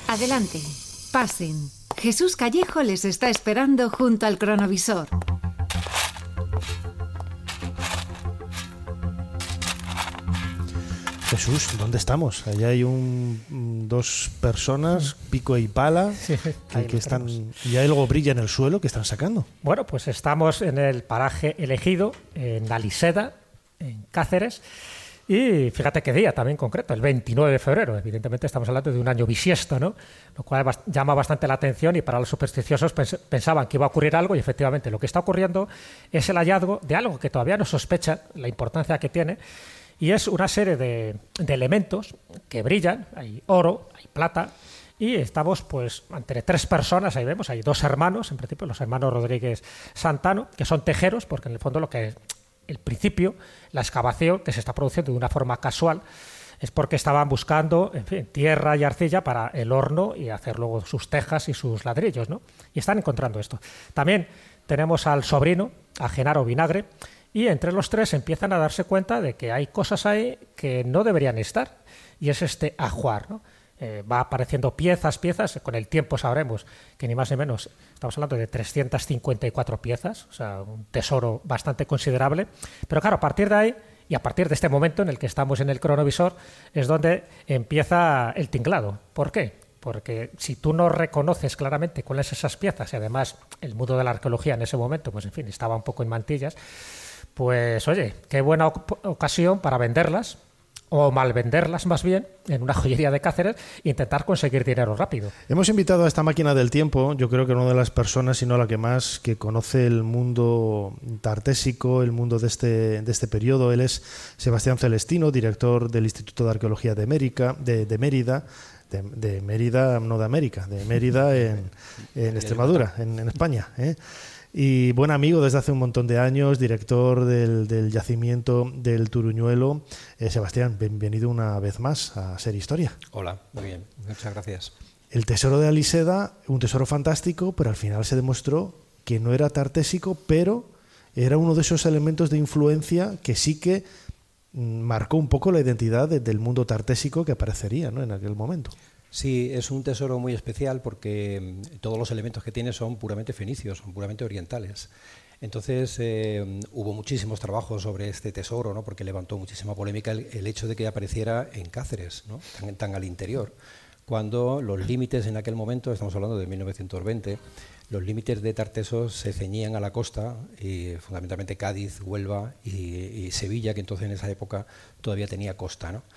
Adelante, pasen. Jesús Callejo les está esperando junto al cronovisor. Jesús, ¿dónde estamos? Allá hay dos personas, pico y pala, que están, y hay algo brilla en el suelo que están sacando. Bueno, pues estamos en el paraje elegido, en Aliseda, en Cáceres, y fíjate qué día también concreto, el 29 de febrero. Evidentemente estamos hablando de un año bisiesto, ¿no? Lo cual llama bastante la atención, y para los supersticiosos pensaban que iba a ocurrir algo, y efectivamente lo que está ocurriendo es el hallazgo de algo que todavía no sospechan la importancia que tiene. Y es una serie de elementos que brillan. Hay oro, hay plata, y estamos pues entre tres personas. Ahí vemos, hay dos hermanos, en principio los hermanos Rodríguez Santano, que son tejeros, porque en el fondo lo que es el principio, la excavación que se está produciendo de una forma casual, es porque estaban buscando, en fin, tierra y arcilla para el horno y hacer luego sus tejas y sus ladrillos, ¿no? Y están encontrando esto. También tenemos al sobrino, a Genaro Vinagre, y entre los tres empiezan a darse cuenta de que hay cosas ahí que no deberían estar, y es este ajuar, ¿no? Va apareciendo piezas, con el tiempo sabremos que ni más ni menos estamos hablando de 354 piezas, o sea, un tesoro bastante considerable. Pero claro, a partir de ahí, y a partir de este momento en el que estamos en el cronovisor, es donde empieza el tinglado. ¿Por qué? Porque si tú no reconoces claramente cuáles son esas piezas, y además el mundo de la arqueología en ese momento, pues en fin, estaba un poco en mantillas, pues oye, qué buena ocasión para venderlas, o malvenderlas más bien, en una joyería de Cáceres, e intentar conseguir dinero rápido. Hemos invitado a esta máquina del tiempo, yo creo que una de las personas, si no la que más, que conoce el mundo tartésico, el mundo de este periodo. Él es Sebastián Celestino, director del Instituto de Arqueología de Mérida, de Mérida, no de América, de Mérida en Extremadura, en España, y buen amigo desde hace un montón de años, director del yacimiento del Turuñuelo. Sebastián, bienvenido una vez más a Ser Historia. Hola, muy bien, muchas gracias. El tesoro de Aliseda, un tesoro fantástico, pero al final se demostró que no era tartésico, pero era uno de esos elementos de influencia que sí que marcó un poco la identidad del mundo tartésico que aparecería, ¿no?, en aquel momento. Sí, es un tesoro muy especial porque todos los elementos que tiene son puramente fenicios, son puramente orientales. Entonces hubo muchísimos trabajos sobre este tesoro, ¿no?, porque levantó muchísima polémica el hecho de que apareciera en Cáceres, ¿no?, tan al interior, cuando los límites en aquel momento, estamos hablando de 1920, los límites de Tartesos se ceñían a la costa, y fundamentalmente Cádiz, Huelva y Sevilla, que entonces en esa época todavía tenía costa, ¿no?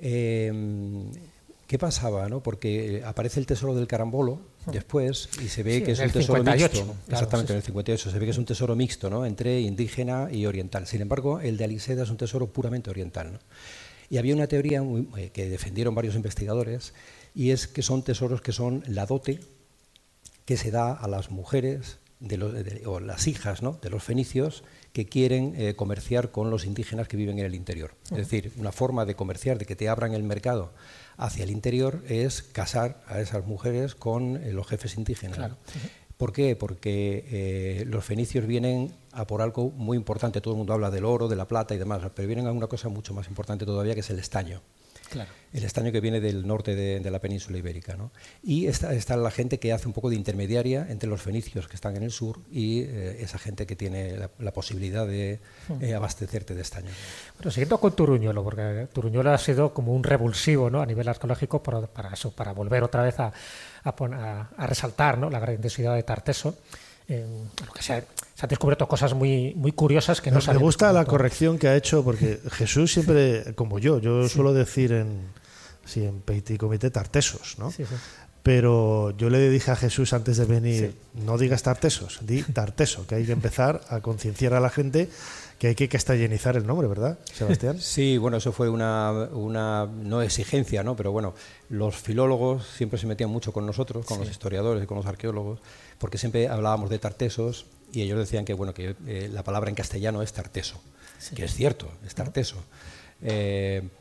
¿Qué pasaba, no? Porque aparece el tesoro del Carambolo después y se ve que es un tesoro 58, mixto. Claro, exactamente, en el 58 se ve que es un tesoro mixto, ¿no?, entre indígena y oriental. Sin embargo, el de Aliseda es un tesoro puramente oriental, ¿no? Y había una teoría que defendieron varios investigadores, y es que son tesoros que son la dote que se da a las mujeres o las hijas, ¿no?, de los fenicios que quieren comerciar con los indígenas que viven en el interior. Es decir, una forma de comerciar, de que te abran el mercado hacia el interior, es casar a esas mujeres con los jefes indígenas. Claro. ¿Por qué? Porque los fenicios vienen a por algo muy importante. Todo el mundo habla del oro, de la plata y demás, pero vienen a una cosa mucho más importante todavía, que es el estaño. Claro. El estaño que viene del norte de la península ibérica, ¿no? Y está la gente que hace un poco de intermediaria entre los fenicios que están en el sur y esa gente que tiene la posibilidad de abastecerte de estaño. Bueno, siguiendo con Turuñuelo, porque Turuñuelo ha sido como un revulsivo, ¿no?, a nivel arqueológico para volver otra vez a resaltar, ¿no?, la grandiosidad de Tarteso. Lo que se han descubierto cosas muy, muy curiosas que no sabíamos. Me gusta la corrección que ha hecho, porque Jesús siempre, como yo suelo decir en Petit Comité Tartesos, ¿no? Sí. Pero yo le dije a Jesús antes de venir, no digas Tartesos, di Tarteso, que hay que empezar a concienciar a la gente que hay que castellanizar el nombre, ¿verdad, Sebastián? Sí, bueno, eso fue una no exigencia, ¿no? Pero bueno, los filólogos siempre se metían mucho con nosotros, con los historiadores y con los arqueólogos, porque siempre hablábamos de Tartesos y ellos decían que, bueno, que la palabra en castellano es Tarteso, que es cierto, es Tarteso.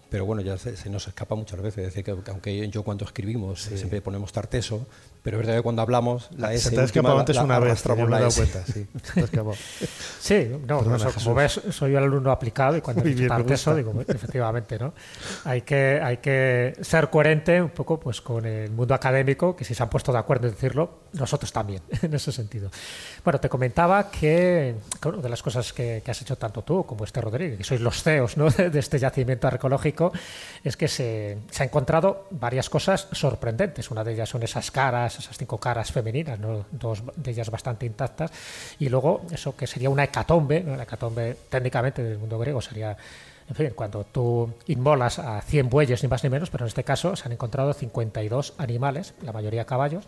pero bueno, ya se nos escapa muchas veces. Es decir, que aunque yo cuando escribimos siempre ponemos Tarteso, pero es verdad que cuando hablamos la S se te ha escapado antes una vez, me he dado cuenta. Sí, se te ha escapado. Sí, no, Perdona, como ves, soy el alumno aplicado y cuando he dicho Tarteso digo, efectivamente, ¿no? Hay que ser coherente un poco pues con el mundo académico, que si se han puesto de acuerdo en decirlo, nosotros también, en ese sentido. Bueno, te comentaba que una de las cosas que has hecho tanto tú como Rodríguez, que sois los CEOs, ¿no?, de este yacimiento arqueológico, es que se ha encontrado varias cosas sorprendentes. Una de ellas son esas 5 caras femeninas, ¿no?, 2 de ellas bastante intactas, y luego eso que sería una hecatombe, ¿no? La hecatombe técnicamente del mundo griego sería, en fin, cuando tú inmolas a 100 bueyes, ni más ni menos, pero en este caso se han encontrado 52 animales, la mayoría caballos,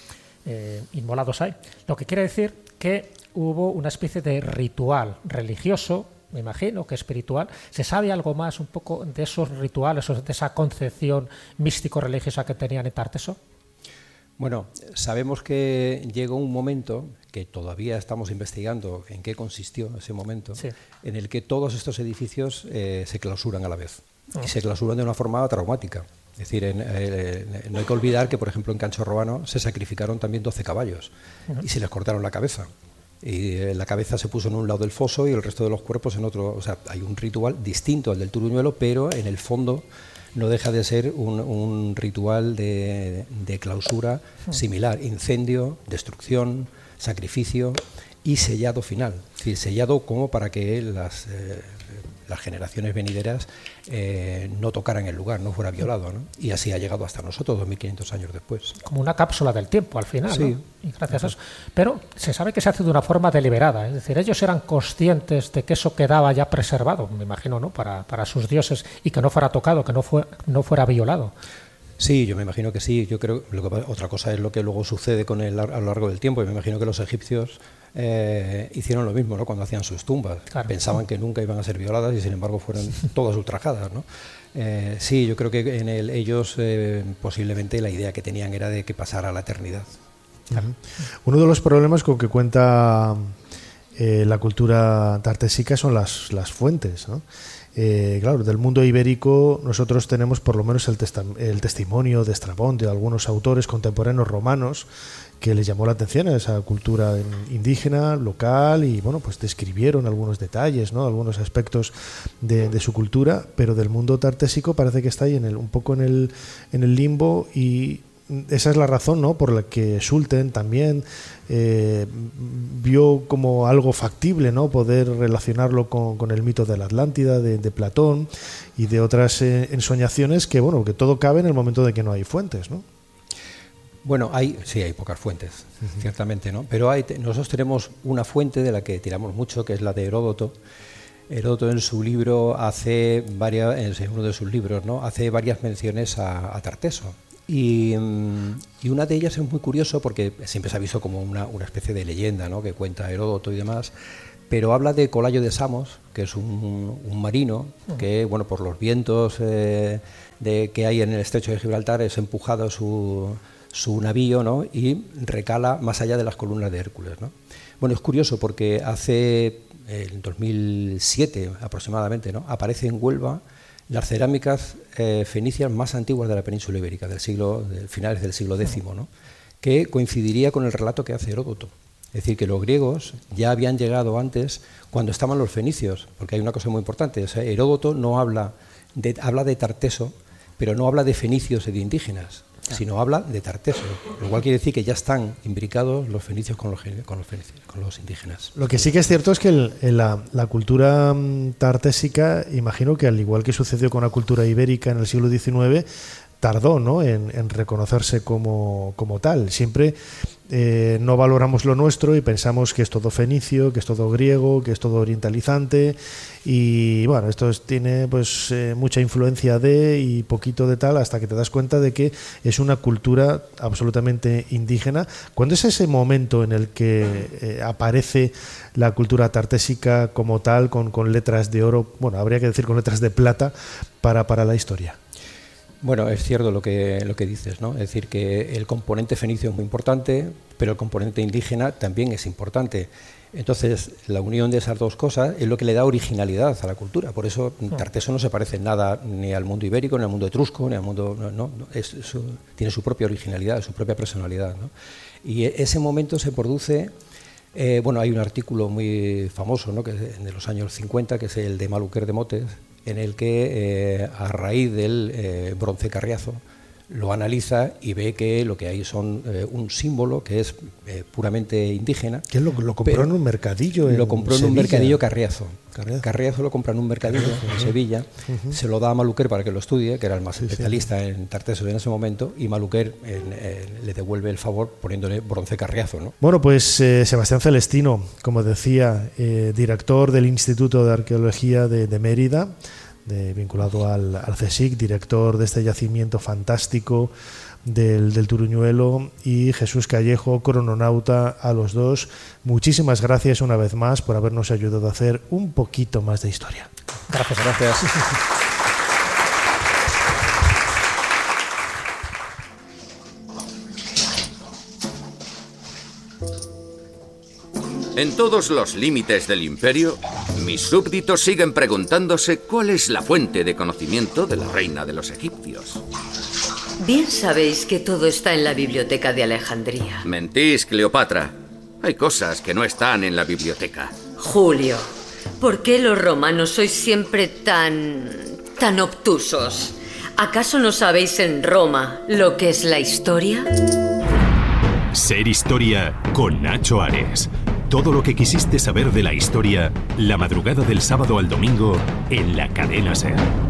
inmolados ahí. Lo que quiere decir que hubo una especie de ritual religioso, me imagino que espiritual. ¿Se sabe algo más un poco de esos rituales, de esa concepción místico-religiosa que tenían en Tarteso? Bueno, sabemos que llegó un momento, que todavía estamos investigando en qué consistió ese momento, en el que todos estos edificios se clausuran a la vez. Y se clausuran de una forma traumática. Es decir, no hay que olvidar que, por ejemplo, en Cancho Robano se sacrificaron también 12 caballos y se les cortaron la cabeza. Y la cabeza se puso en un lado del foso y el resto de los cuerpos en otro. O sea, hay un ritual distinto al del Turuñuelo, pero en el fondo no deja de ser un ritual de clausura similar: incendio, destrucción, sacrificio y sellado final. Es decir, sellado como para que las generaciones venideras no tocaran el lugar, no fuera violado, ¿no? Y así ha llegado hasta nosotros 2500 años después. Como una cápsula del tiempo al final, sí, ¿no? Y gracias a eso. Pero se sabe que se hace de una forma deliberada, es decir, ellos eran conscientes de que eso quedaba ya preservado, me imagino, ¿no?, para sus dioses, y que no fuera tocado, que no fuera violado. Sí, yo me imagino que sí. Yo creo otra cosa es lo que luego sucede a lo largo del tiempo. Y me imagino que los egipcios hicieron lo mismo, ¿no?, cuando hacían sus tumbas. Claro. Pensaban que nunca iban a ser violadas y sin embargo fueron todas ultrajadas, ¿no? Sí, yo creo que en ellos posiblemente la idea que tenían era de que pasara a la eternidad. Claro. Uno de los problemas con que cuenta la cultura tartésica son las fuentes, ¿no? Claro, del mundo ibérico nosotros tenemos por lo menos el testimonio de Estrabón, de algunos autores contemporáneos romanos que les llamó la atención a esa cultura indígena, local, y bueno, pues describieron algunos detalles, ¿no?, algunos aspectos de su cultura, pero del mundo tartésico parece que está ahí un poco en el limbo, y esa es la razón, ¿no?, por la que Schulten también vio como algo factible, ¿no?, poder relacionarlo con el mito de la Atlántida, de Platón y de otras ensoñaciones que, bueno, que todo cabe en el momento de que no hay fuentes, ¿no? Bueno, hay pocas fuentes, ciertamente, ¿no? Pero nosotros tenemos una fuente de la que tiramos mucho, que es la de Heródoto. Heródoto en su libro en uno de sus libros, ¿no?, hace varias menciones a Tarteso. Y una de ellas es muy curioso porque siempre se ha visto como una especie de leyenda, ¿no?, que cuenta Heródoto y demás, pero habla de Colayo de Samos, que es un marino que, bueno, por los vientos que hay en el estrecho de Gibraltar, es empujado su navío, ¿no?, y recala más allá de las columnas de Hércules, ¿no? Bueno, es curioso porque en 2007 aproximadamente, ¿no?, aparece en Huelva las cerámicas fenicias más antiguas de la península ibérica, de finales del siglo X, ¿no?, que coincidiría con el relato que hace Heródoto. Es decir, que los griegos ya habían llegado antes, cuando estaban los fenicios, porque hay una cosa muy importante: o sea, Heródoto no habla de Tarteso, pero no habla de fenicios y de indígenas, sino habla de Tarteso, lo cual quiere decir que ya están imbricados los fenicios con los indígenas. Lo que sí que es cierto es que la cultura tartésica, imagino que al igual que sucedió con la cultura ibérica en el siglo XIX, tardó, ¿no?, en reconocerse como tal. Siempre no valoramos lo nuestro y pensamos que es todo fenicio, que es todo griego, que es todo orientalizante, y bueno, esto tiene pues mucha influencia y poquito de tal, hasta que te das cuenta de que es una cultura absolutamente indígena. ¿Cuándo es ese momento en el que aparece la cultura tartésica como tal, con letras de oro, bueno, habría que decir con letras de plata, para la historia? Bueno, es cierto lo que dices, ¿no? Es decir, que el componente fenicio es muy importante, pero el componente indígena también es importante. Entonces, la unión de esas dos cosas es lo que le da originalidad a la cultura. Por eso Tarteso no se parece en nada ni al mundo ibérico, ni al mundo etrusco, ni al mundo... tiene su propia originalidad, su propia personalidad, ¿no? Y ese momento se produce... hay un artículo muy famoso, ¿no?, que es de los años 50, que es el de Maluquer de Motes, en el que, a raíz del bronce Carriazo, lo analiza y ve que lo que hay son un símbolo que es puramente indígena. ¿Quién lo compró en un mercadillo? Lo compró en un Sevilla? mercadillo Carriazo. Carriazo lo compra en un mercadillo en Sevilla, se lo da a Maluquer para que lo estudie, que era el más especialista en Tartesos en ese momento, y Maluquer le devuelve el favor poniéndole bronce Carriazo, ¿no? Bueno, pues Sebastián Celestino, como decía, director del Instituto de Arqueología de Mérida, vinculado al CSIC, director de este yacimiento fantástico del Turuñuelo, y Jesús Callejo, crononauta, a los dos. Muchísimas gracias una vez más por habernos ayudado a hacer un poquito más de historia. Gracias. En todos los límites del imperio, mis súbditos siguen preguntándose cuál es la fuente de conocimiento de la reina de los egipcios. Bien sabéis que todo está en la biblioteca de Alejandría. Mentís, Cleopatra. Hay cosas que no están en la biblioteca. Julio, ¿por qué los romanos sois siempre tan obtusos? ¿Acaso no sabéis en Roma lo que es la historia? Ser Historia con Nacho Ares. Todo lo que quisiste saber de la historia, la madrugada del sábado al domingo en la cadena SER.